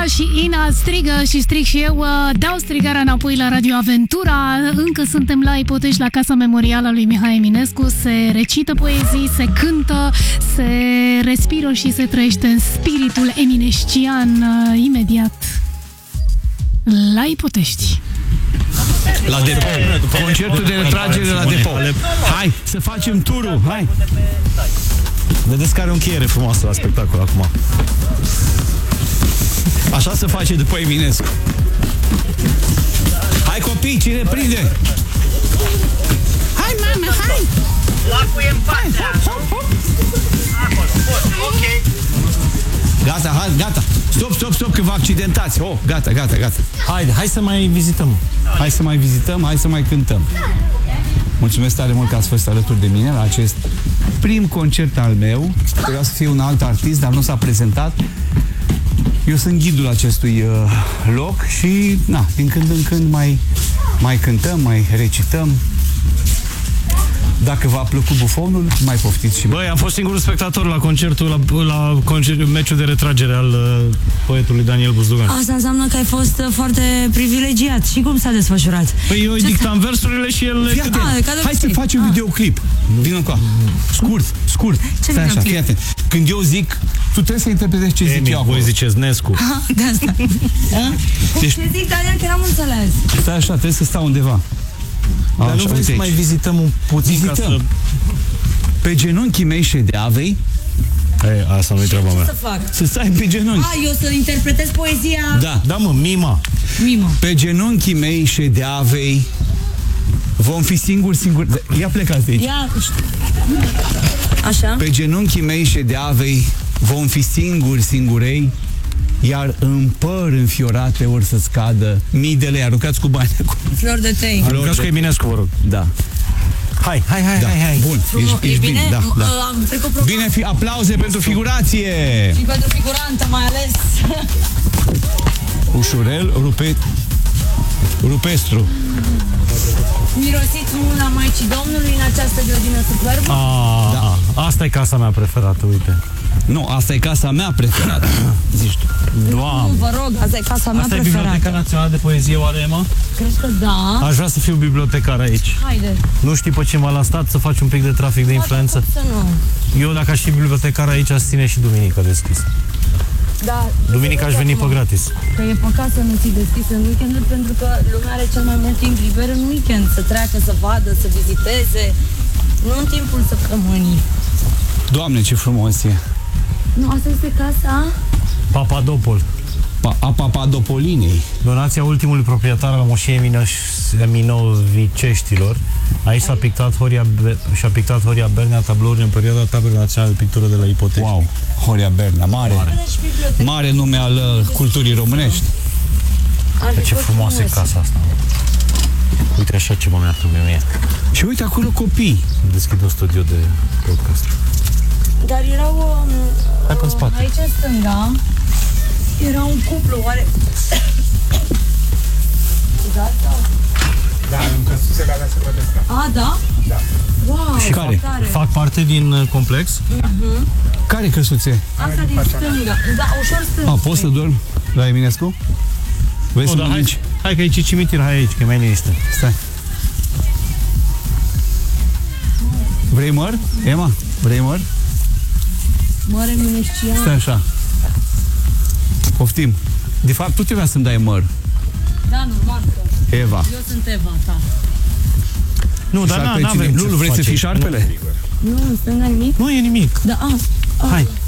Emilia și Ina strigă și strig și eu. Dau strigarea înapoi la Radio Aventura. Încă suntem la Ipotești, la Casa Memorială lui Mihai Eminescu. Se recită poezii, se cântă, se respiră și se trăiește în spiritul eminescian imediat la Ipotești. La depou. Concertul de retragere la depou. Hai, să facem turul. Hai. Vedeți că are o încheiere frumoasă la spectacol acum. Așa se face după Eminescu. Hai copii, cine prinde? Hai mama, hai! Lacul e în fața. Acolo, ok. Gata, hai, gata. Stop, că vă accidentați. Oh, gata. Hai să mai vizităm. Hai să mai cântăm. Mulțumesc tare mult că ați fost alături de mine la acest prim concert al meu. Trebuia să fie un alt artist, dar nu s-a prezentat. Eu sunt ghidul acestui loc și, din când în când mai cântăm, mai recităm. Dacă v-a plăcut bufonul, mai poftiți și... Băi, am fost singurul spectator la concertul, meciul de retragere al poetului Daniel Buzdugan. Asta înseamnă că ai fost foarte privilegiat. Și cum s-a desfășurat? Păi eu dictam versurile și el le... Hai să facem videoclip. Vină încoa. Scurt. Ce stai așa, fii atent. Când eu zic, tu trebuie să interpretezi ce zic eu acolo. Voi ziceți Nescu. De asta. Deci, ce zic, Daniel, că n-am înțeles. stai așa, trebuie să stau undeva. Dar nu vrei să mai vizităm un puțin ca să... Pe genunchii mei ședeavei. Asta nu-i treaba mea. Să fac? Să stai pe genunchi. Eu să interpretez poezia... Da, mă, mima. Pe genunchii mei ședeavei. Vom fi singuri. Ia plecați de aici. Așa. Pe genunchii mei ședeavei. Vom fi singurei. Iar în păr înfiorate or să scadă mii de lei. Aruncați cu bani acum. Flori de tei. Aruncați cu Eminescu, vă rog. Da. Hai. Bun, ești bine. Da. Am trecut Bine, aplauze pentru figurație. și pentru figurantă mai ales. Ușurel, rupestru. Mirosiți mâna Maicii Domnului în această grădină superbă. Asta e casa mea preferată, uite. Nu, asta e casa mea preferată. Zici tu. Doamne. Nu, vă rog, asta e casa mea Asta e preferată. Biblioteca Națională de Poezie, oare, Emma? Cred că da. Aș vrea să fiu bibliotecar aici. Haide. Nu știi pe cineva la stat să faci un pic de trafic de influență? Să nu. Eu, dacă aș fi bibliotecar aici, aș ține și duminica deschis. Da. Duminica aș veni pe gratis. Că e păcat să nu ții deschis în weekend, pentru că lumea are cel mai mult timp liber în weekend. Să treacă, să vadă, să viziteze. Nu în timpul săptămânii. Doamne, ce frumos e. Nu, asta este casa? Papadopol. A Papadopolinei. Donația ultimului proprietar al moșiei Minoviceștilor. Aici s-a pictat Horia Bernea tablouri în perioada Taberei Naționale de Pictură de la Ipotești. Wow, Horia Bernea, mare nume al culturii românești. Ce frumoasă e casa asta. Uite, așa ceva mi-ar trebui mie. Și uite acolo copii. Deschid un studio de podcast. Dar erau... Hai pe spate. Aici în stânga era un cuplu, oare... Da, în căsuțele alea se vădesc. Da? Da. Wow, și care? Fac parte din complex? Care căsuțe? Asta din stânga. Da, ușor stânga. Poți să dormi la Eminescu? Vrei să mănânci? Hai că aici e cimitir, hai aici, că e mai liniște. Stai. Vrei măr? Emma, vrei măr? Măr eminescian. Stai așa. Poftim. De fapt, tu trebuia să-mi dai măr. Da, normal. Eva. Eu sunt Eva, ta. Nu, dar n-avem. Lulu, vrei să fii șarpele? Nu, în stânga nimic? Nu e nimic. Da, Hai.